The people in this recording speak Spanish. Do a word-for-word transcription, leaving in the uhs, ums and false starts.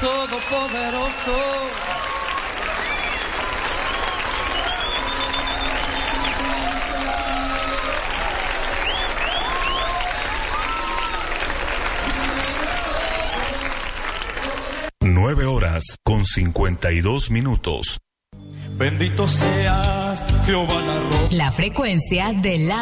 todopoderoso. Nueve horas con cincuenta y dos minutos. Bendito seas, Jehová la roca. La frecuencia de la